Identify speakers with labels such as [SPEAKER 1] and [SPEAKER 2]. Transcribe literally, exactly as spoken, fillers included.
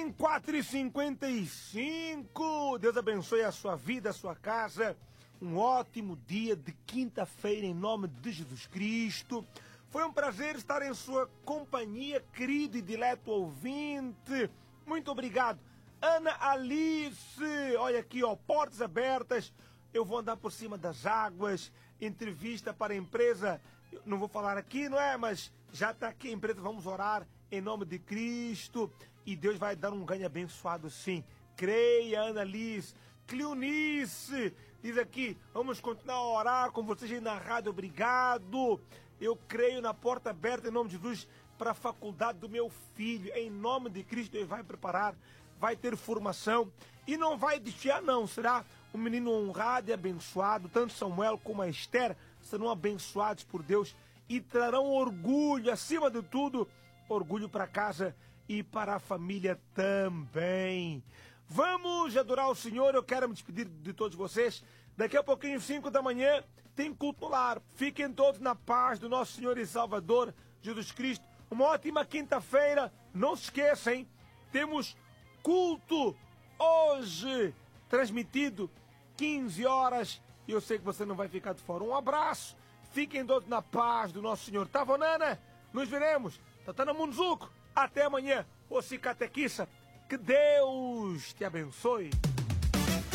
[SPEAKER 1] bem, quatro e cinquenta e cinco. Deus abençoe a sua vida, a sua casa. Um ótimo dia de quinta-feira em nome de Jesus Cristo. Foi um prazer estar em sua companhia, querido e dileto ouvinte. Muito obrigado. Ana Alice, olha aqui, ó, portas abertas. Eu vou andar por cima das águas. Entrevista para a empresa. Eu não vou falar aqui, não é? Mas já está aqui a empresa. Vamos orar em nome de Cristo. E Deus vai dar um ganho abençoado, sim. Creia, Ana Alice. Cleonice diz aqui, vamos continuar a orar com vocês aí na rádio, obrigado. Eu creio na porta aberta em nome de Jesus para a faculdade do meu filho. Em nome de Cristo, Deus vai preparar, vai ter formação e não vai desfiar não, será um menino honrado e abençoado. Tanto Samuel como a Esther serão abençoados por Deus e trarão orgulho, acima de tudo, orgulho para casa e para a família também. Vamos adorar o Senhor. Eu quero me despedir de todos vocês. Daqui a pouquinho, cinco da manhã, tem culto no lar. Fiquem todos na paz do nosso Senhor e Salvador Jesus Cristo. Uma ótima quinta-feira. Não se esqueçam, hein? Temos culto hoje, transmitido quinze horas. E eu sei que você não vai ficar de fora. Um abraço. Fiquem todos na paz do nosso Senhor. Tá, Vonana? Nos veremos. Tatana Munzuco. Até amanhã. Ô Cicatequiça. Que Deus te abençoe.